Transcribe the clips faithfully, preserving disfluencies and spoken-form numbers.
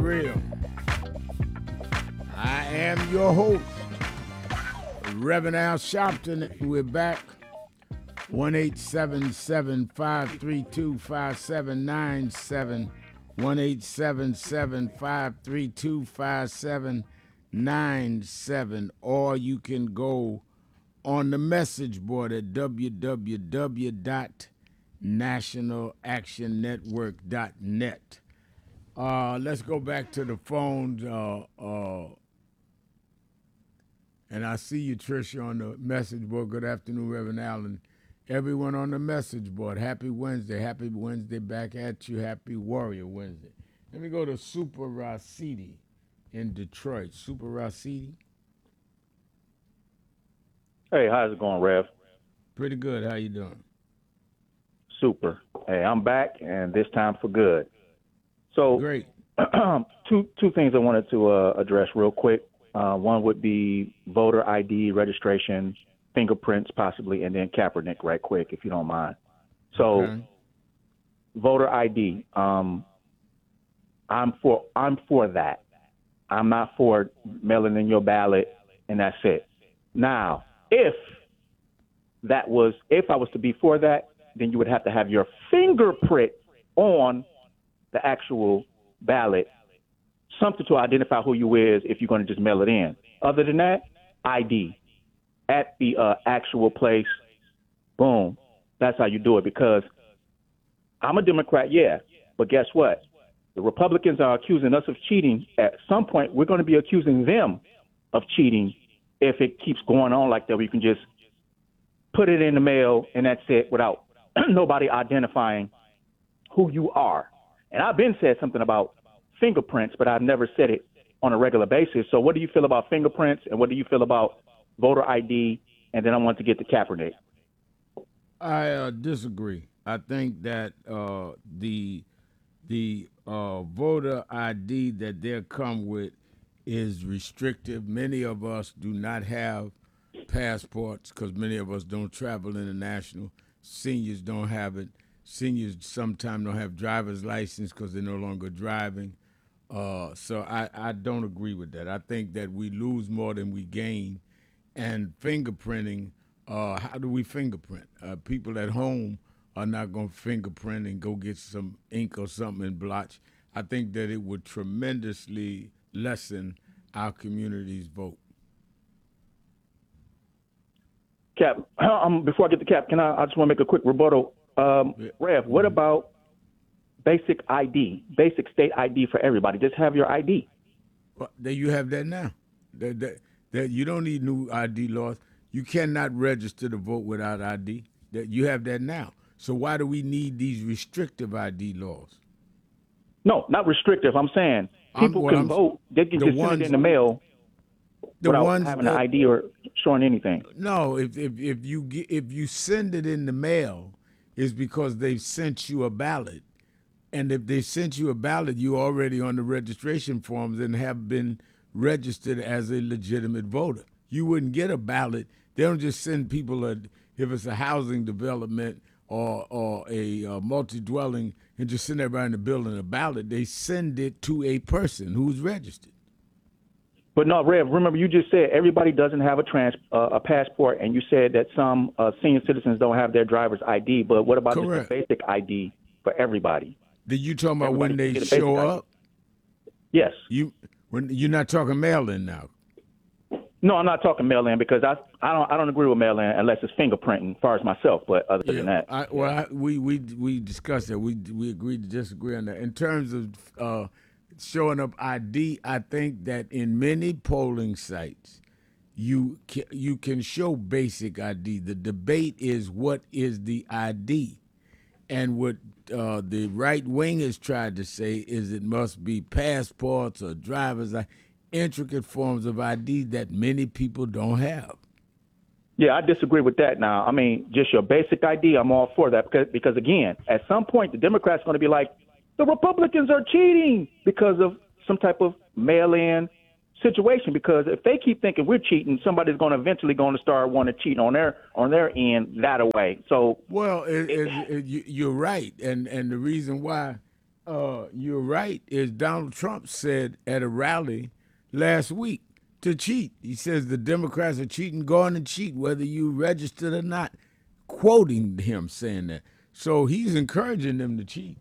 real. I am your host, Reverend Al Sharpton. We're back. one eight seven seven, five three two, five seven nine seven. one eight seven seven, five three two, five seven nine seven. Or you can go on the message board at w w w dot national action network dot net. Uh, let's go back to the phones. Uh, uh, and I see you, Tricia, on the message board. Good afternoon, Reverend Allen. Everyone on the message board, happy Wednesday. Happy Wednesday back at you. Happy Warrior Wednesday. Let me go to Super Rasidi in Detroit. Super Rasidi. Hey, how's it going, Rev? Pretty good. How you doing? Super. Hey, I'm back, and this time for good. So, Great. two two things I wanted to uh, address real quick. Uh, one would be voter I D, registration, fingerprints possibly, and then Kaepernick right quick, if you don't mind. So, Okay. voter I D. Um, I'm for I'm for that. I'm not for mailing in your ballot, and that's it. Now, if that was if I was to be for that, then you would have to have your fingerprint on the actual ballot, something to identify who you is if you're going to just mail it in. Other than that, I D at the uh, actual place. Boom. That's how you do it, because I'm a Democrat, yeah, but guess what? The Republicans are accusing us of cheating. At some point, we're going to be accusing them of cheating if it keeps going on like that, where you can just put it in the mail and that's it without nobody identifying who you are. And I've been said something about fingerprints, but I've never said it on a regular basis. So what do you feel about fingerprints, and what do you feel about voter I D? And then I want to get to Kaepernick. I uh, disagree. I think that uh, the the uh, voter I D that they'll come with is restrictive. Many of us do not have passports because many of us don't travel international. Seniors don't have it. Seniors sometimes don't have driver's license because they're no longer driving. Uh, so I, I don't agree with that. I think that we lose more than we gain. And fingerprinting, uh, how do we fingerprint? Uh, people at home are not going to fingerprint and go get some ink or something and blotch. I think that it would tremendously lessen our community's vote. Cap, um, before I get to Cap, can I, I just want to make a quick rebuttal. Um, Yeah. Rev, what about basic I D, basic state I D for everybody? Just have your I D. Well, there you have that now. That, that, that you don't need new I D laws. You cannot register to vote without I D. That you have that now. So why do we need these restrictive I D laws? No, not restrictive. I'm saying I'm- people well, can I'm- vote. They can the just send ones- it in the mail The without ones having that, an I D or showing anything. No, if if if you get, if you send it in the mail, it's because they've sent you a ballot, and if they sent you a ballot, you already on the registration forms and have been registered as a legitimate voter. You wouldn't get a ballot. They don't just send people a if it's a housing development or or a uh, multi-dwelling and just send everybody in the building a ballot. They send it to a person who's registered. But no, Rev, remember you just said everybody doesn't have a trans uh, a passport, and you said that some uh, senior citizens don't have their driver's I D. But what about just Correct. a basic I D for everybody? Did you talking about Everybody when can they get a basic show I D. up? Yes. You when you're not talking mail-in now. No, I'm not talking mail-in, because I I don't I don't agree with mail-in unless it's fingerprinting, as far as myself. But other than that, I, well, I, we we we discussed that. We we agreed to disagree on that. In terms of uh, showing up I D, I think that in many polling sites, you can, you can show basic I D. The debate is what is the I D, and what uh, the right wing has tried to say is it must be passports or driver's I intricate forms of I D that many people don't have. yeah, I disagree with that. Now, I mean, just your basic I D, I'm all for that, because because again, at some point, the Democrats are going to be like, the Republicans are cheating because of some type of mail-in situation. Because if they keep thinking we're cheating, somebody's going to eventually going to start wanting to cheat on their on their end that away. So Well, it, it, it, you- you're right, and and the reason why Uh, you're right. Is Donald Trump said at a rally last week to cheat. He says the Democrats are cheating, going to cheat whether you registered or not. Quoting him saying that. So he's encouraging them to cheat.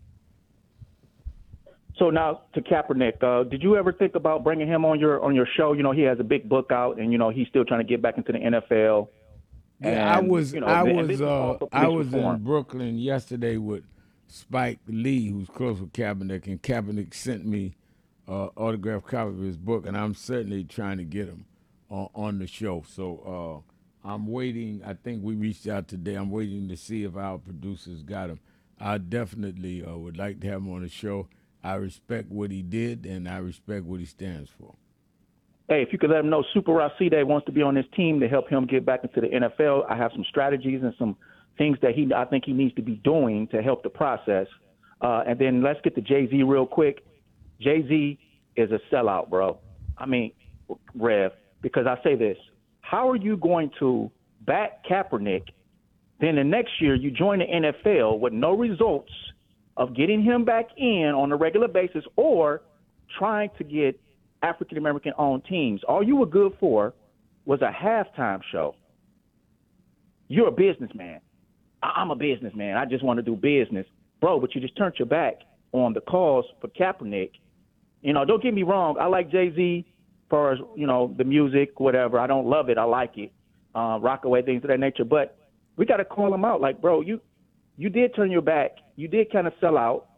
So now to Kaepernick, uh, did you ever think about bringing him on your on your show? You know, he has a big book out, and you know he's still trying to get back into the N F L. Yeah, I And was you know, I and was this is uh also I police was reform. in Brooklyn yesterday with Spike Lee, who's close with Kaepernick, and Kaepernick sent me uh autographed copy of his book, and I'm certainly trying to get him on, on the show. So uh I'm waiting. I think we reached out today. I'm waiting to see if our producers got him. I definitely uh, would like to have him on the show. I respect what he did, and I respect what he stands for. Hey, if you could let him know, Super Rashide wants to be on this team to help him get back into the N F L. I have some strategies and some things that he I think he needs to be doing to help the process. Uh, and then let's get to Jay-Z real quick. Jay-Z is a sellout, bro. I mean, Rev, because I say this. How are you going to back Kaepernick, then the next year you join the N F L with no results of getting him back in on a regular basis or trying to get African-American owned teams? All you were good for was a halftime show. You're a businessman. I'm a businessman. I just want to do business. Bro, but you just turned your back on the cause for Kaepernick. You know, don't get me wrong. I like Jay-Z as far as, you know, the music, whatever. I don't love it. I like it. Uh, Rockaway, things of that nature. But we got to call him out. Like, bro, you you did turn your back. You did kind of sell out.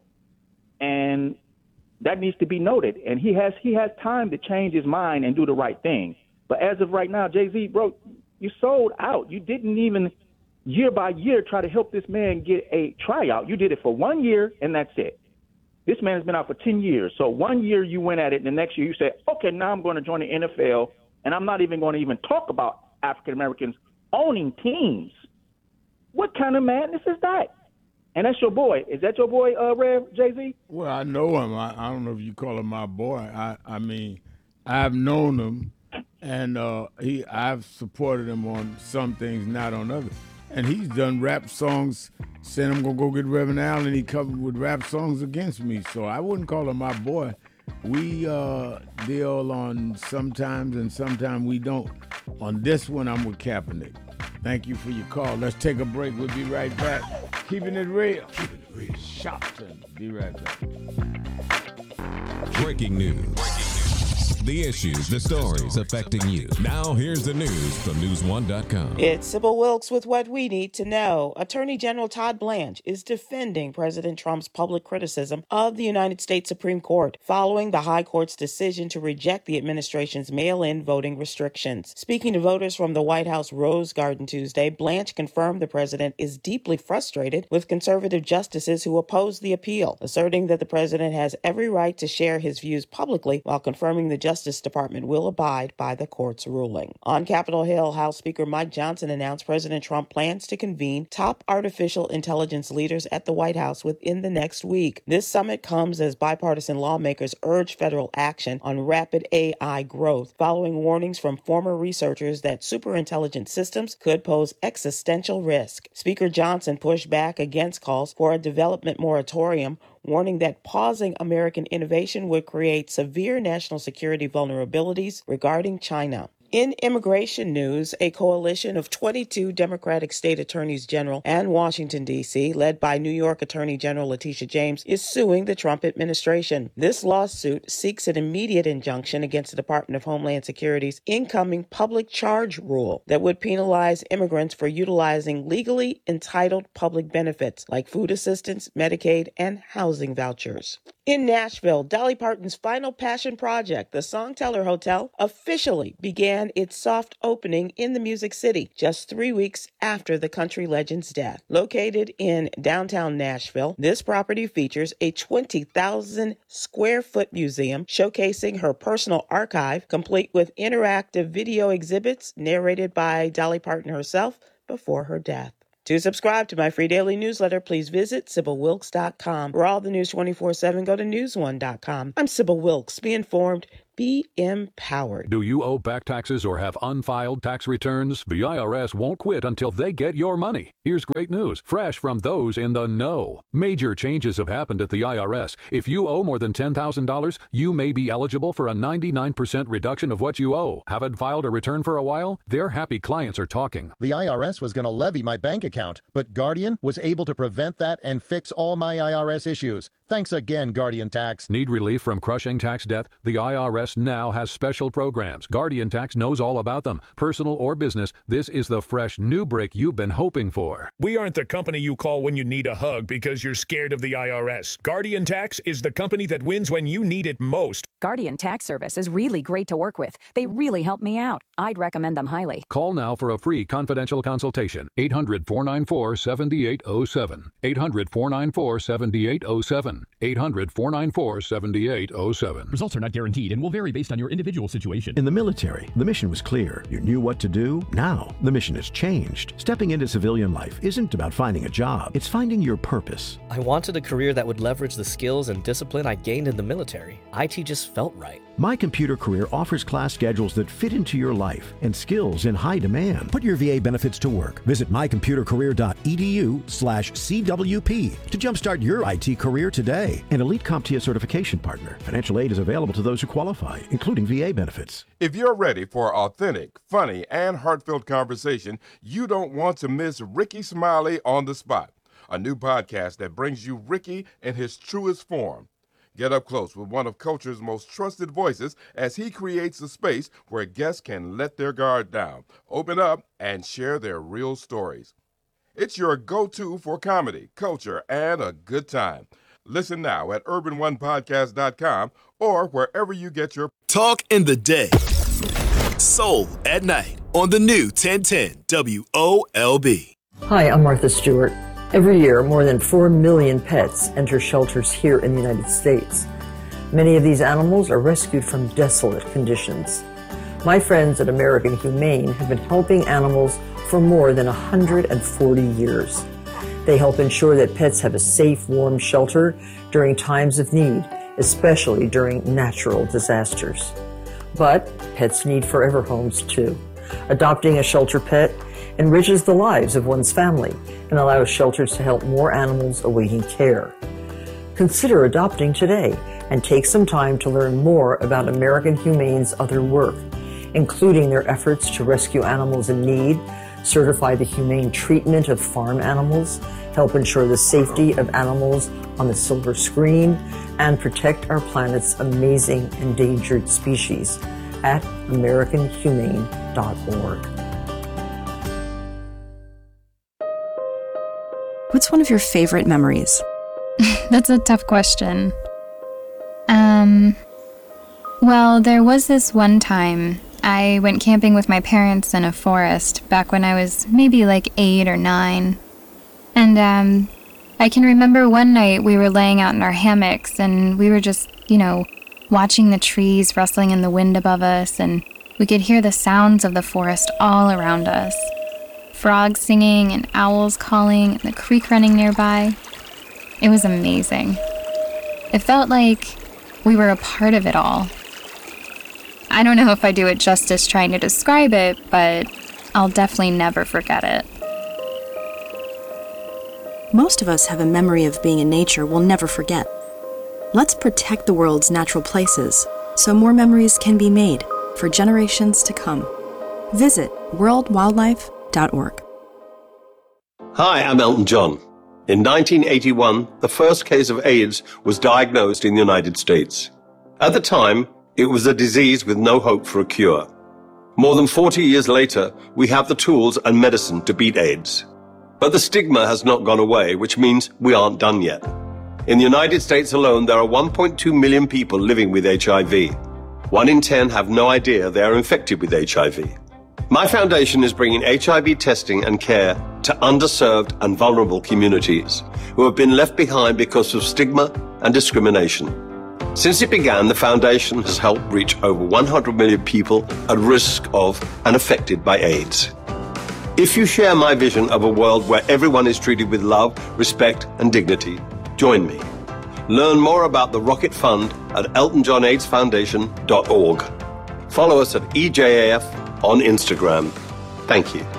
And that needs to be noted. And he has he has time to change his mind and do the right thing. But as of right now, Jay-Z, bro, you sold out. You didn't even year by year try to help this man get a tryout. You did it for one year, and that's it. This man has been out for ten years. So one year you went at it, and the next year you said, okay, now I'm going to join the N F L, and I'm not even going to even talk about African-Americans owning teams. What kind of madness is that? And that's your boy. Is that your boy, uh, Rev, Jay-Z? Well, I know him. I, I don't know if you call him my boy. I, I mean, I've known him, and uh, he I've supported him on some things, not on others. And he's done rap songs saying I'm gonna go get Reverend Allen. He covered with rap songs against me, so I wouldn't call him my boy. We uh, deal on sometimes, and sometimes we don't. On this one, I'm with Kaepernick. Thank you for your call. Let's take a break. We'll be right back. Keeping it real. Keeping it real. Shopton. Be right back. Breaking news. The issues, the stories affecting you. Now here's the news from news one dot com. It's Sybil Wilkes with what we need to know. Attorney General Todd Blanche is defending President Trump's public criticism of the United States Supreme Court following the High Court's decision to reject the administration's mail-in voting restrictions. Speaking to voters from the White House Rose Garden Tuesday, Blanche confirmed the president is deeply frustrated with conservative justices who oppose the appeal, asserting that the president has every right to share his views publicly while confirming the Justice Department will abide by the court's ruling. On Capitol Hill, House Speaker Mike Johnson announced President Trump plans to convene top artificial intelligence leaders at the White House within the next week. This summit comes as bipartisan lawmakers urge federal action on rapid A I growth, following warnings from former researchers that superintelligent systems could pose existential risk. Speaker Johnson pushed back against calls for a development moratorium, warning that pausing American innovation would create severe national security vulnerabilities regarding China. In immigration news, a coalition of twenty-two Democratic state attorneys general and Washington, D C, led by New York Attorney General Letitia James, is suing the Trump administration. This lawsuit seeks an immediate injunction against the Department of Homeland Security's incoming public charge rule that would penalize immigrants for utilizing legally entitled public benefits like food assistance, Medicaid, and housing vouchers. In Nashville, Dolly Parton's final passion project, the Songteller Hotel, officially began its soft opening in the Music City just three weeks after the country legend's death. Located in downtown Nashville, this property features a twenty thousand square foot museum showcasing her personal archive, complete with interactive video exhibits narrated by Dolly Parton herself before her death. To subscribe to my free daily newsletter, please visit Sybil Wilkes dot com. For all the news twenty-four seven, go to news one dot com. I'm Sybil Wilkes. Be informed, Be empowered. Do you owe back taxes or have unfiled tax returns? The I R S won't quit until they get your money. Here's great news, fresh from those in the know. Major changes have happened at the I R S. If you owe more than ten thousand dollars, you may be eligible for a ninety-nine percent reduction of what you owe. Haven't filed a return for a while? Their happy clients are talking. The I R S was going to levy my bank account, but Guardian was able to prevent that and fix all my I R S issues. Thanks again, Guardian Tax. Need relief from crushing tax debt? The I R S now has special programs. Guardian Tax knows all about them. Personal or business, this is the fresh new break you've been hoping for. We aren't the company you call when you need a hug because you're scared of the I R S. Guardian Tax is the company that wins when you need it most. Guardian Tax Service is really great to work with. They really help me out. I'd recommend them highly. Call now for a free confidential consultation. eight hundred, four nine four, seven eight zero seven. eight hundred, four nine four, seven eight zero seven. eight hundred, four nine four, seven eight zero seven. Results are not guaranteed and will vary based on your individual situation. In the military, the mission was clear. You knew what to do. Now, the mission has changed. Stepping into civilian life isn't about finding a job. It's finding your purpose. I wanted a career that would leverage the skills and discipline I gained in the military. I T just felt right. My Computer Career offers class schedules that fit into your life and skills in high demand. Put your V A benefits to work. Visit my computer career dot e d u slash C W P to jumpstart your I T career today. An elite CompTIA certification partner. Financial aid is available to those who qualify, including V A benefits. If you're ready for authentic, funny, and heartfelt conversation, you don't want to miss Ricky Smiley on the Spot, a new podcast that brings you Ricky in his truest form. Get up close with one of culture's most trusted voices as he creates a space where guests can let their guard down, open up, and share their real stories. It's your go-to for comedy, culture, and a good time. Listen now at urban one podcast dot com or wherever you get your talk in the day. Soul at night on the new ten ten W O L B. Hi, I'm Martha Stewart. Every year, more than four million pets enter shelters here in the United States. Many of these animals are rescued from desolate conditions. My friends at American Humane have been helping animals for more than one hundred forty years. They help ensure that pets have a safe, warm shelter during times of need, especially during natural disasters. But pets need forever homes too. Adopting a shelter pet enriches the lives of one's family and allows shelters to help more animals awaiting care. Consider adopting today and take some time to learn more about American Humane's other work, including their efforts to rescue animals in need, certify the humane treatment of farm animals, help ensure the safety of animals on the silver screen, and protect our planet's amazing endangered species at american humane dot org. What's one of your favorite memories? That's a tough question. Um, well, there was this one time I went camping with my parents in a forest back when I was maybe like eight or nine. And um, I can remember one night we were laying out in our hammocks and we were just, you know, watching the trees rustling in the wind above us, and we could hear the sounds of the forest all around us. Frogs singing and owls calling and the creek running nearby. It was amazing. It felt like we were a part of it all. I don't know if I do it justice trying to describe it, but I'll definitely never forget it. Most of us have a memory of being in nature we'll never forget. Let's protect the world's natural places so more memories can be made for generations to come. Visit world wildlife dot org. Hi, I'm Elton John. In nineteen eighty-one, the first case of AIDS was diagnosed in the United States. At the time, it was a disease with no hope for a cure. More than forty years later, we have the tools and medicine to beat AIDS. But the stigma has not gone away, which means we aren't done yet. In the United States alone, there are one point two million people living with H I V. One in ten have no idea they are infected with H I V. My foundation is bringing H I V testing and care to underserved and vulnerable communities who have been left behind because of stigma and discrimination. Since it began, the foundation has helped reach over one hundred million people at risk of and affected by AIDS. If you share my vision of a world where everyone is treated with love, respect, and dignity, join me. Learn more about the Rocket Fund at elton john aids foundation dot org. Follow us at E J A F on Instagram. Thank you.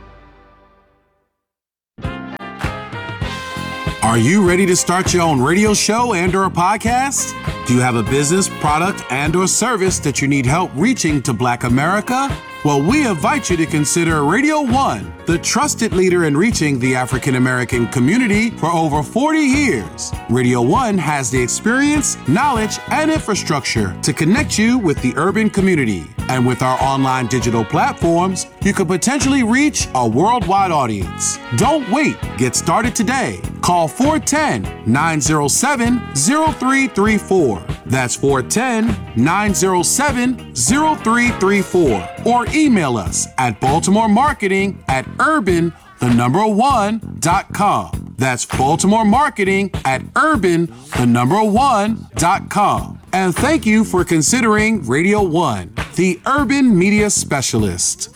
Are you ready to start your own radio show and or a podcast? Do you have a business, product, and or service that you need help reaching to Black America? Well, we invite you to consider Radio One, the trusted leader in reaching the African American community for over forty years. Radio One has the experience, knowledge, and infrastructure to connect you with the urban community. And with our online digital platforms, you could potentially reach a worldwide audience. Don't wait. Get started today. Call four one zero, nine zero seven, zero three three four. That's four one zero, nine zero seven, zero three three four. Or email us at Baltimore Marketing at urban, the number one, dot com. That's Baltimore Marketing at urban, the number one, dot com. And thank you for considering Radio One, the urban media specialist.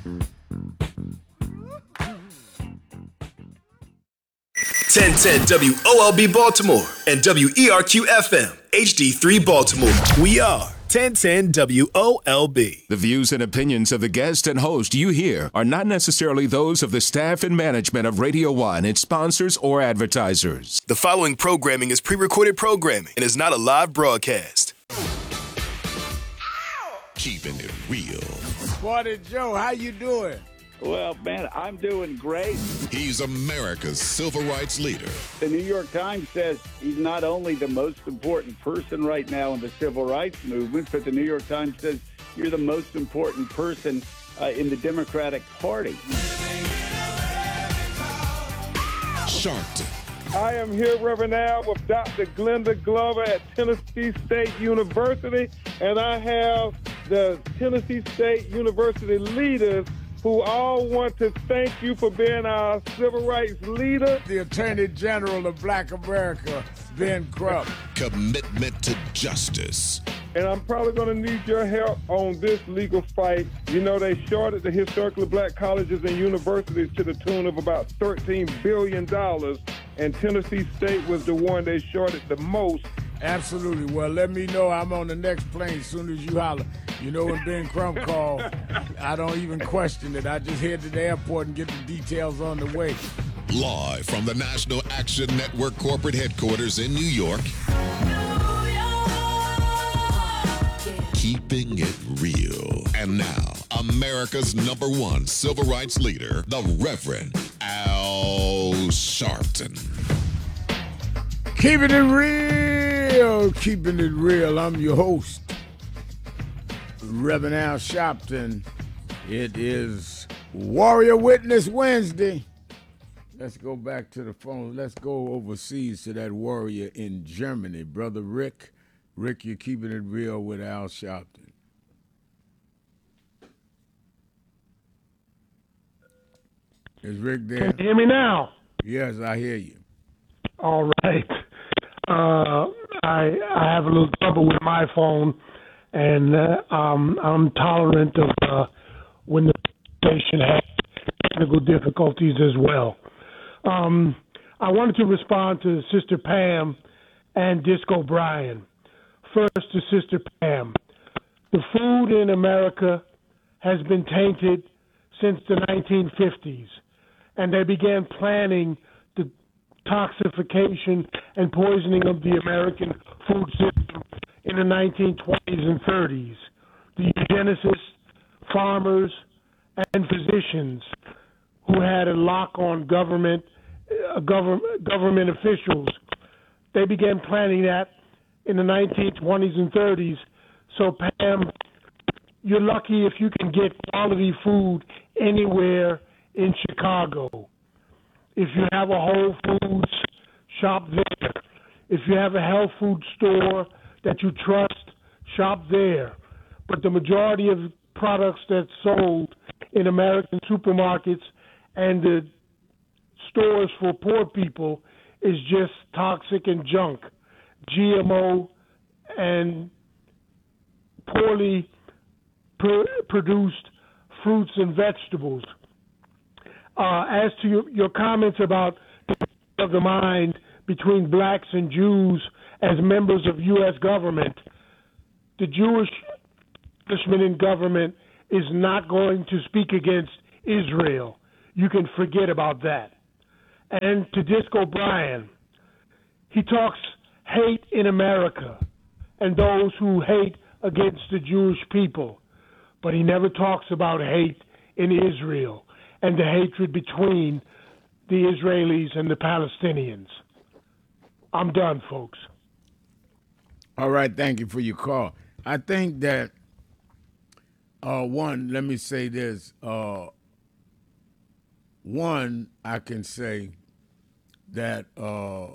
ten ten W O L B Baltimore and W E R Q F M H D three Baltimore. We are ten ten W O L B. The views and opinions of the guest and host you hear are not necessarily those of the staff and management of Radio One, its sponsors, or advertisers. The following programming is pre-recorded programming and is not a live broadcast. Keeping it real. Squatty Joe, how you doing? Well, man, I'm doing great. He's America's civil rights leader. The New York Times says he's not only the most important person right now in the civil rights movement, but the New York Times says you're the most important person uh, in the Democratic Party. Sharpton. I am here, Reverend Al, with Doctor Glenda Glover at Tennessee State University, and I have the Tennessee State University leaders who all want to thank you for being our civil rights leader. The Attorney General of Black America, Ben Crump. Commitment to justice. And I'm probably going to need your help on this legal fight. You know, they shorted the historically black colleges and universities to the tune of about thirteen billion dollars, and Tennessee State was the one they shorted the most. Absolutely. Well, let me know. I'm on the next plane as soon as you holler. You know, when Ben Crump called, I don't even question it. I just head to the airport and get the details on the way. Live from the National Action Network corporate headquarters in New York. Keeping it real. And now, America's number one civil rights leader, the Reverend Al Sharpton. Keeping it real, keeping it real. I'm your host, Reverend Al Sharpton. It is Warrior Witness Wednesday. Let's go back to the phone. Let's go overseas to that warrior in Germany, Brother Rick. Rick, you're keeping it real with Al Sharpton. Is Rick there? Can you hear me now? Yes, I hear you. All right. Uh, I I have a little trouble with my phone, and uh, um, I'm tolerant of uh, when the station has technical difficulties as well. Um, I wanted to respond to Sister Pam and Disco Brian. First to Sister Pam. The food in America has been tainted since the nineteen fifties, and they began planning the toxification and poisoning of the American food system in the nineteen twenties and thirties. The eugenicists, farmers, and physicians who had a lock on government, uh, government, government officials, they began planning that in the nineteen twenties and thirties. So, Pam, you're lucky if you can get quality food anywhere in Chicago. If you have a Whole Foods, shop there. If you have a health food store that you trust, shop there. But the majority of products that's sold in American supermarkets and the stores for poor people is just toxic and junk, G M O and poorly pr- produced fruits and vegetables. Uh, as to your, your comments about the of the mind between blacks and Jews as members of U S government, the Jewish establishment in government is not going to speak against Israel. You can forget about that. And to Disco Brian, he talks hate in America and those who hate against the Jewish people, but he never talks about hate in Israel and the hatred between the Israelis and the Palestinians. I'm done, folks. All right, thank you for your call. I think that, uh, one, let me say this. Uh, one, I can say that uh,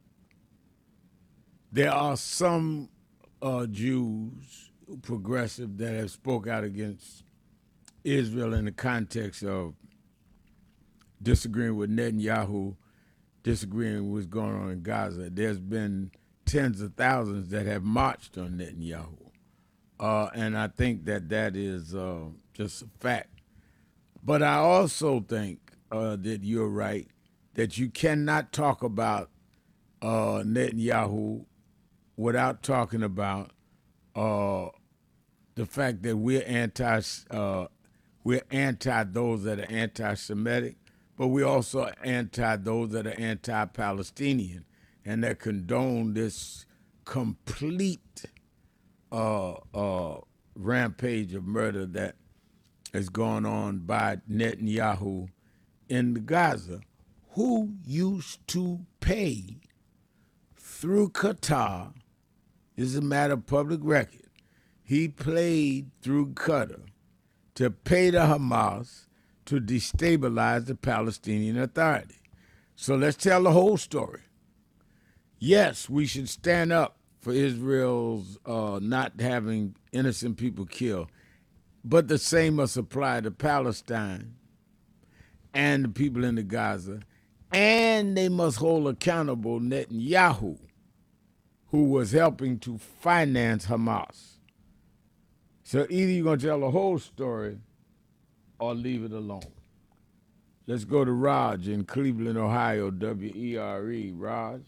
there are some uh, Jews, progressive, that have spoke out against Israel in the context of disagreeing with Netanyahu, disagreeing with what's going on in Gaza. There's been tens of thousands that have marched on Netanyahu. Uh, and I think that that is uh, just a fact. But I also think uh, that you're right, that you cannot talk about uh, Netanyahu without talking about uh, the fact that we're anti, uh, we're anti those that are anti-Semitic, but we're also anti those that are anti-Palestinian and that condone this complete uh, uh, rampage of murder that is going on by Netanyahu in Gaza, who used to pay through Qatar. This is a matter of public record. He played through Qatar to pay the Hamas to destabilize the Palestinian Authority. So let's tell the whole story. Yes, we should stand up for Israel's uh, not having innocent people killed, but the same must apply to Palestine and the people in the Gaza, and they must hold accountable Netanyahu, who was helping to finance Hamas. So either you're going to tell the whole story or leave it alone. Let's go to Raj in Cleveland, Ohio, W E R E. Raj.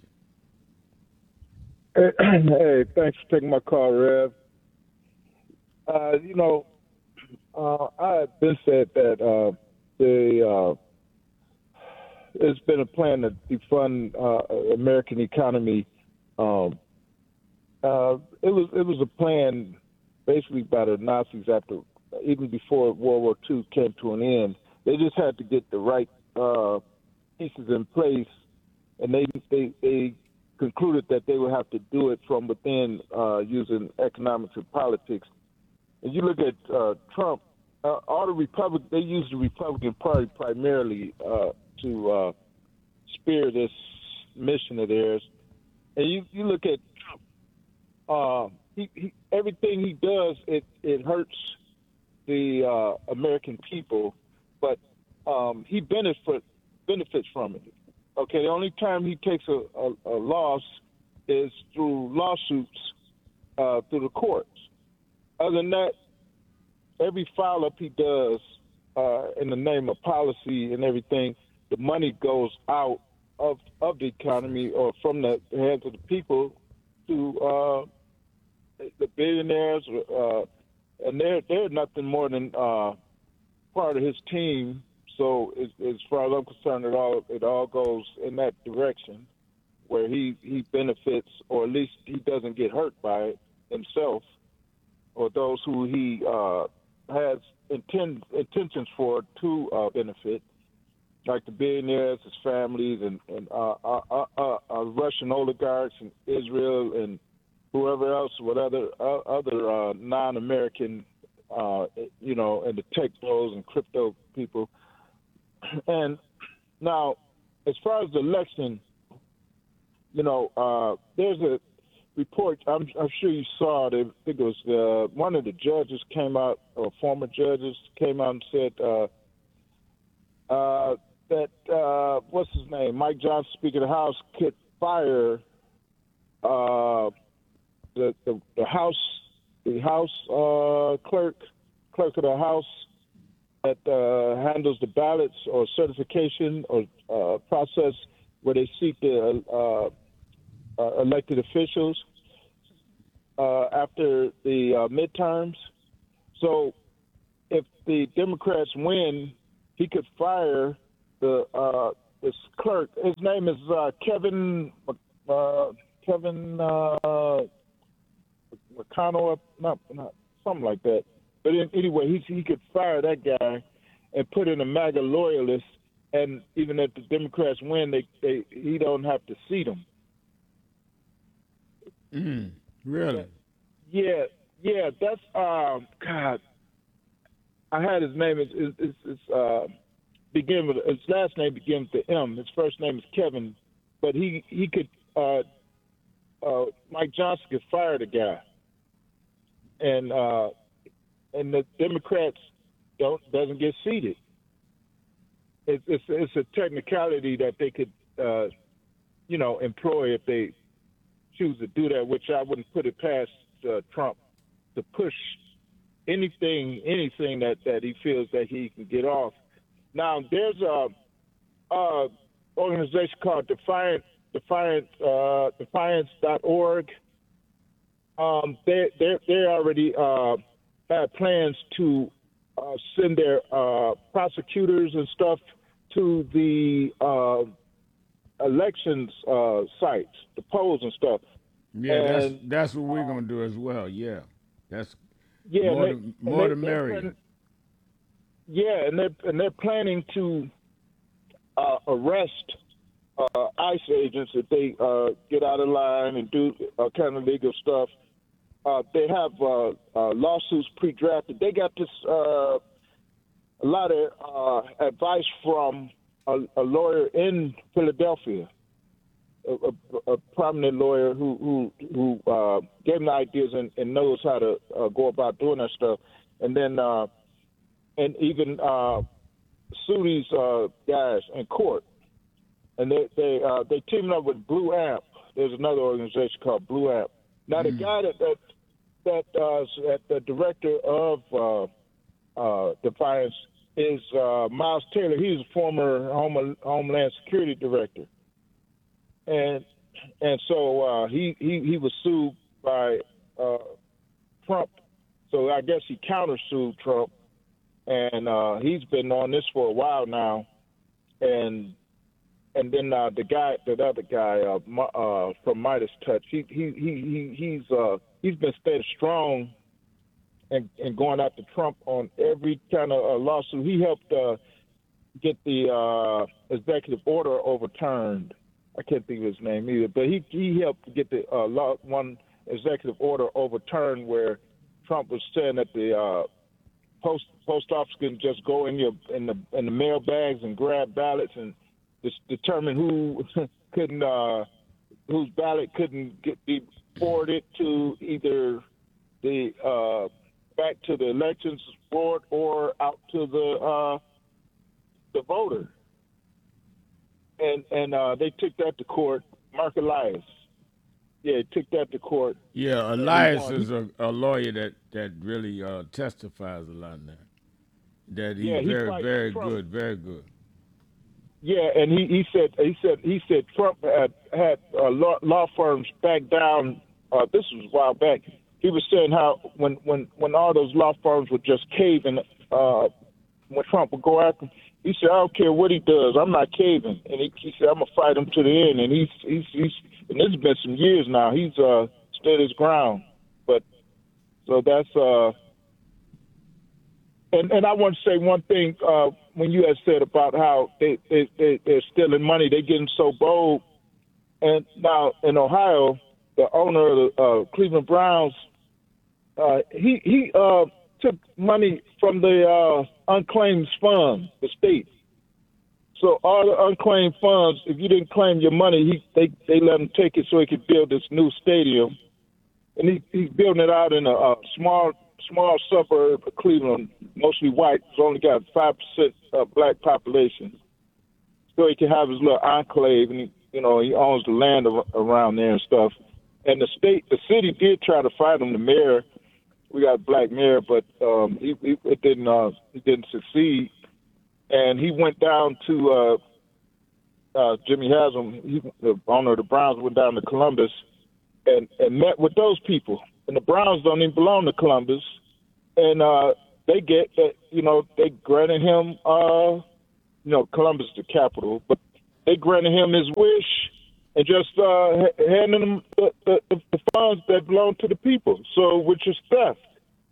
Hey, hey, thanks for taking my call, Rev. Uh, you know, uh, I have been said that uh, the uh, there's been a plan to defund uh, American economy. Um, uh, it was it was a plan basically by the Nazis after, even before World War Two came to an end. They just had to get the right uh, pieces in place, and they they they. concluded that they would have to do it from within uh, using economics and politics. And you look at uh, Trump, uh, all the Republic, they use the Republican Party primarily uh, to uh, spear this mission of theirs. And you, you look at Trump, uh, he, he, everything he does, it, it hurts the uh, American people, but um, he benefit, benefits from it. Okay, the only time he takes a, a, a loss is through lawsuits uh, through the courts. Other than that, every file-up he does uh, in the name of policy and everything, the money goes out of, of the economy or from the hands of the people to uh, the billionaires, uh, and they're, they're nothing more than uh, part of his team. So as, as far as I'm concerned, it all it all goes in that direction, where he, he benefits, or at least he doesn't get hurt by it himself, or those who he uh, has intend, intentions for to uh, benefit, like the billionaires, his families, and, and uh, uh, uh, uh, uh, Russian oligarchs, and Israel, and whoever else, what other uh, other uh, non-American, uh, you know, and the tech bros and crypto people. And now, as far as the election, you know, uh, there's a report. I'm, I'm sure you saw it. I think it was uh, one of the judges came out, or former judges came out and said uh, uh, that uh, what's his name, Mike Johnson, Speaker of the House, could fire uh, the, the the House the House uh, clerk clerk of the House that uh, handles the ballots or certification or uh, process where they seek the uh, uh, elected officials uh, after the uh, midterms. So if the Democrats win, he could fire the uh, this clerk. His name is uh, Kevin uh, Kevin uh, McConnell, not, not something like that. But in, anyway, he he could fire that guy and put in a MAGA loyalist. And even if the Democrats win, they, they he don't have to seat them. Mm, really? Yeah, yeah. That's um. God, I had his name. It's it's, it's uh begin with his last name begins with M. His first name is Kevin, but he he could uh uh Mike Johnson could fire the guy, and uh and the Democrats don't doesn't get seated. It's it's, it's a technicality that they could uh you know employ if they choose to do that, which I wouldn't put it past uh, Trump to push anything anything that, that he feels that he can get off. Now there's a, a organization called Defiant Defiant uh, Defiance dot org. Um, they they they already uh, had plans to uh, send their uh, prosecutors and stuff to the uh, elections uh, sites, the polls and stuff. Yeah, and, that's that's what we're gonna do as well. Yeah, that's yeah, more, they, the, more they, the merrier. Planning, yeah, and they're and they're planning to uh, arrest uh, ICE agents if they uh, get out of line and do uh, kind of legal stuff. Uh, they have uh, uh, lawsuits pre-drafted. They got this uh, a lot of uh, advice from a, a lawyer in Philadelphia, a, a, a prominent lawyer who who, who uh, gave them the ideas and, and knows how to uh, go about doing that stuff, and then uh, and even uh, sue these uh, guys in court. And they they uh, they teamed up with Blue Amp. There's another organization called Blue Amp. Now the guy that that that uh, that the director of uh, uh, Defiance is uh, Miles Taylor. He's a former Home, Homeland Security director, and and so uh, he, he he was sued by uh, Trump. So I guess he countersued Trump, and uh, he's been on this for a while now, and. And then uh, the guy, that other guy uh, uh, from Midas Touch, he he he, he he's uh, he's been staying strong and, and going after Trump on every kind of uh, lawsuit. He helped uh, get the uh, executive order overturned. I can't think of his name either, but he he helped get the uh, law, one executive order overturned where Trump was saying that the uh, post post office can just go in your in the in the mail bags and grab ballots and determine who couldn't, uh, whose ballot couldn't get be forwarded to either the uh, back to the elections board or out to the uh, the voter. And and uh, they took that to court. Mark Elias, yeah, took that to court. Yeah, Elias is a, a lawyer that that really uh, testifies a lot now. That he's yeah, very he very Trump. good, very good. Yeah, and he, he said he said he said Trump had had uh, law, law firms back down. Uh, this was a while back. He was saying how when when, when all those law firms would just cave in, uh, when Trump would go after him, he said, "I don't care what he does, I'm not caving." And he, he said, "I'm gonna fight him to the end." And he's he's he's and this has been some years now. He's uh, stood his ground. But so that's uh. And and I want to say one thing uh, when you had said about how they, they, they, they're stealing money, they're getting so bold. And now in Ohio, the owner of the uh, Cleveland Browns, uh, he, he uh, took money from the uh, unclaimed funds, the state. So all the unclaimed funds, if you didn't claim your money, he, they, they let him take it so he could build this new stadium. And he, he's building it out in a, a small small suburb of Cleveland, mostly white. It's only got five percent uh, black population. So he can have his little enclave, and he, you know, he owns the land ar- around there and stuff. And the state, the city did try to fight him. The mayor, we got a black mayor, but um, he, he it didn't uh, it didn't succeed. And he went down to uh, uh, Jimmy Haslam, he, the owner of the Browns, went down to Columbus and, and met with those people. And the Browns don't even belong to Columbus. And uh, they get that, you know, they granted him, uh, you know, Columbus the capital, but they granted him his wish and just uh, handing him the, the, the funds that belong to the people, so which is theft.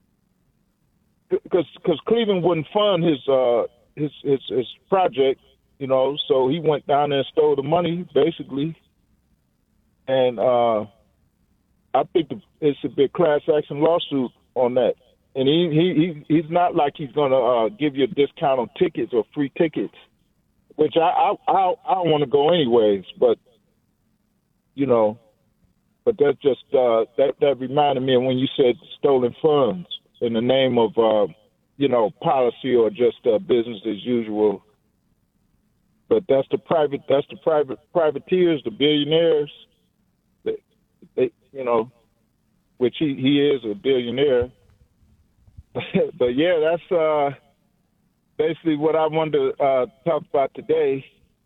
Because because Cleveland wouldn't fund his, uh, his his his project, you know, so he went down there and stole the money, basically. And uh, I think the, it should be a class action lawsuit on that. And he, he, he he's not like he's going to uh, give you a discount on tickets or free tickets, which I I, I, I don't want to go anyways. But, you know, but that's just, uh, that, that reminded me of when you said stolen funds in the name of, uh, you know, policy or just uh, business as usual. But that's the private, that's the private privateers, the billionaires. They, they you know, which he, he is a billionaire. But yeah, that's uh, basically what I wanted to uh, talk about today.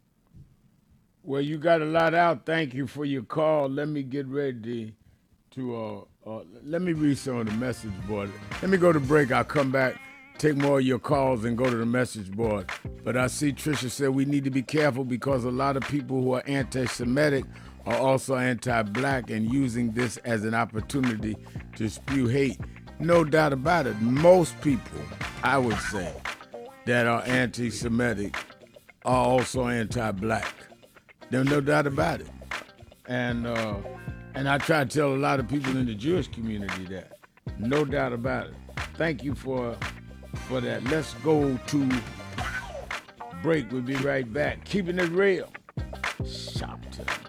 Well, you got a lot out. Thank you for your call. Let me get ready to, uh, uh, let me read some of the message board. Let me go to break. I'll come back, take more of your calls and go to the message board. But I see Tricia said we need to be careful because a lot of people who are anti-Semitic are also anti-black and using this as an opportunity to spew hate. No doubt about it. Most people, I would say, that are anti-Semitic are also anti-black. There's no doubt about it. And uh, and I try to tell a lot of people in the Jewish community that. No doubt about it. Thank you for for that. Let's go to break. We'll be right back. Keeping it real. Shop time.